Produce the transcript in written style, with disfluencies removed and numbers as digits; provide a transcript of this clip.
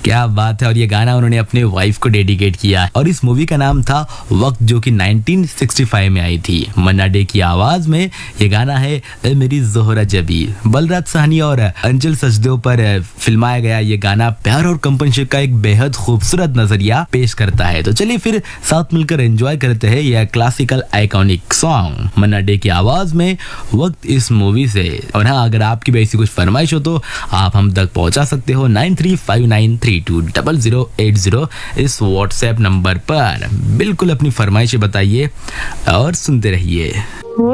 क्या बात है। और ये गाना उन्होंने अपने वाइफ को डेडिकेट किया और इस मूवी का नाम था वक्त, जो कि 1965 में आई थी। मन्ना डे की आवाज में ये गाना है ए मेरी जोहरा जबी। बलराज साहनी और अंचल सचदेव पर फिल्माया गया ये गाना प्यार और कंपनशिप का एक बेहद खूबसूरत नजरिया पेश करता है। तो चलिए फिर साथ मिलकर एंजॉय करते हैं यह क्लासिकल आइकॉनिक सॉन्ग मन्ना डे की आवाज में वक्त इस मूवी से। और हाँ, अगर आपकी भी ऐसी कुछ फरमाइश हो तो आप हम तक पहुंचा सकते हो 9359320080 इस व्हाट्सएप नंबर पर। बिल्कुल अपनी फरमाइशें बताइए और सुनते रहिए।